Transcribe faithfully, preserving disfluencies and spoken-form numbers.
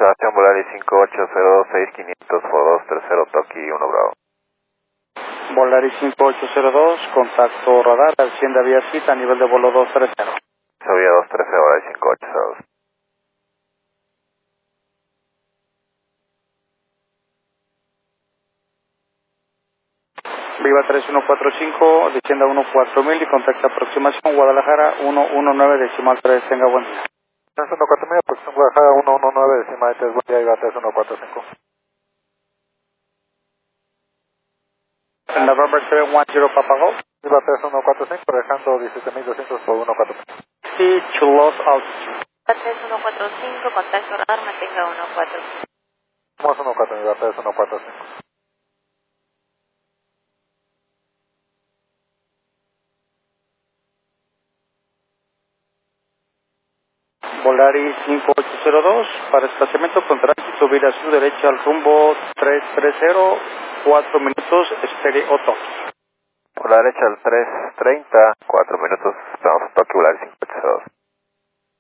Sebastián Volaris cinco ocho cero dos seis quinientos por dos tres cero Toki uno Bravo. Volaris cinco ocho cero dos, contacto radar, Hacienda Vía Cita, nivel de vuelo dos tres cero. Vía dos tres cero, Volaris cinco ocho cero dos. Viva tres uno cuatro cinco, descienda uno cuatro mil y contacto aproximación Guadalajara uno uno nueve decimal tres, tenga buen día. tres uno cuatro mil, aproximación Guadalajara uno uno nueve decimal tres, buen día, Viva tres uno cuatro cinco. November seven one zero Papa Golf. Viva tres uno cuatro cinco, dejando diecisiete mil doscientos por uno cuatro cinco. Sí, to loss altitude. tres uno cuatro cinco, contacto radar, mantenga uno cuatro cinco. Somos uno cuatro, Viva tres uno cuatro cinco. Volaris cinco ocho cero dos, para estacionamiento con tránsito, vía a su derecha al rumbo tres tres cero, cuatro minutos, espere Otto. Por la derecha al tres treinta, cuatro minutos.